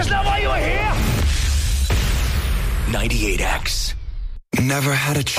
that why you were here? 98X. Never had a